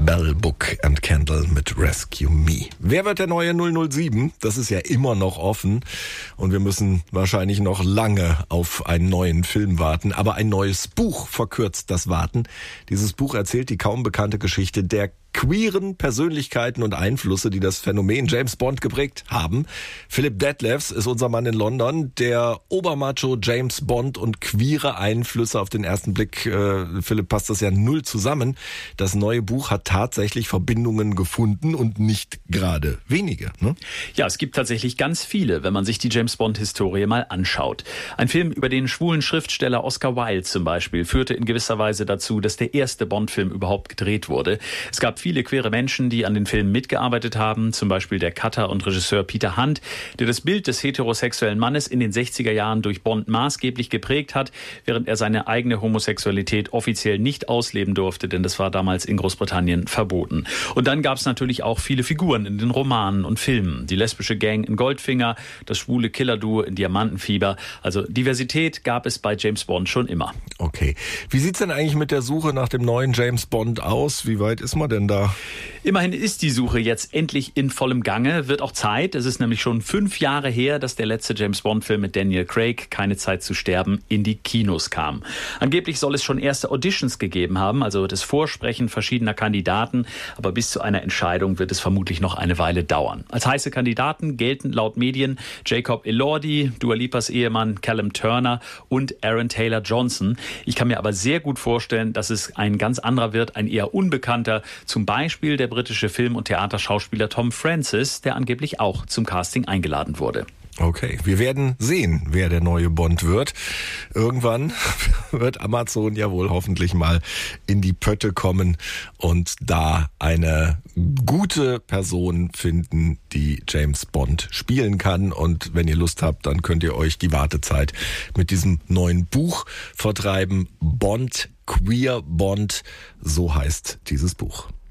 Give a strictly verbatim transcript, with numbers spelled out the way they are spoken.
Bell Book and Candle mit Rescue Me. Wer wird der neue null null sieben? Das ist ja immer noch offen und wir müssen wahrscheinlich noch lange auf einen neuen Film warten. Aber ein neues Buch verkürzt das Warten. Dieses Buch erzählt die kaum bekannte Geschichte der queeren Persönlichkeiten und Einflüsse, die das Phänomen James Bond geprägt haben. Philipp Detlefs ist unser Mann in London, der Obermacho James Bond und queere Einflüsse auf den ersten Blick. Äh, Philipp, passt das ja null zusammen. Das neue Buch hat tatsächlich Verbindungen gefunden und nicht gerade wenige. Ne? Ja, es gibt tatsächlich ganz viele, wenn man sich die James Bond-Historie mal anschaut. Ein Film über den schwulen Schriftsteller Oscar Wilde zum Beispiel führte in gewisser Weise dazu, dass der erste Bond-Film überhaupt gedreht wurde. Es gab viele queere Menschen, die an den Filmen mitgearbeitet haben, zum Beispiel der Cutter und Regisseur Peter Hunt, der das Bild des heterosexuellen Mannes in den sechziger Jahren durch Bond maßgeblich geprägt hat, während er seine eigene Homosexualität offiziell nicht ausleben durfte, denn das war damals in Großbritannien verboten. Und dann gab es natürlich auch viele Figuren in den Romanen und Filmen. Die lesbische Gang in Goldfinger, das schwule Killerduo in Diamantenfieber. Also Diversität gab es bei James Bond schon immer. Okay. Wie sieht's denn eigentlich mit der Suche nach dem neuen James Bond aus? Wie weit ist man denn da? Immerhin ist die Suche jetzt endlich in vollem Gange. Wird auch Zeit. Es ist nämlich schon fünf Jahre her, dass der letzte James-Bond-Film mit Daniel Craig, Keine Zeit zu sterben, in die Kinos kam. Angeblich soll es schon erste Auditions gegeben haben, also das Vorsprechen verschiedener Kandidaten. Aber bis zu einer Entscheidung wird es vermutlich noch eine Weile dauern. Als heiße Kandidaten gelten laut Medien Jacob Elordi, Dua Lipas Ehemann Callum Turner und Aaron Taylor Johnson. Ich kann mir aber sehr gut vorstellen, dass es ein ganz anderer wird, ein eher unbekannter, zum Beispiel der britische Film- und Theaterschauspieler Tom Francis, der angeblich auch zum Casting eingeladen wurde. Okay, wir werden sehen, wer der neue Bond wird. Irgendwann wird Amazon ja wohl hoffentlich mal in die Pötte kommen und da eine gute Person finden, die James Bond spielen kann. Und wenn ihr Lust habt, dann könnt ihr euch die Wartezeit mit diesem neuen Buch vertreiben. Bond, Queer Bond, so heißt dieses Buch.